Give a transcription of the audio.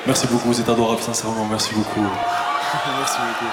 Merci beaucoup, vous êtes adorable, sincèrement, merci beaucoup. Merci beaucoup.